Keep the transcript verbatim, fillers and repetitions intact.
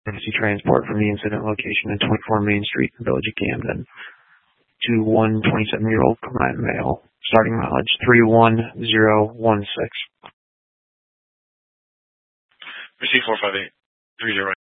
emergency transport from the incident location at twenty-four Main Street, Village of Camden, to one twenty-seven-year-old client male, starting mileage three one zero one six. Receive four five eight three zero.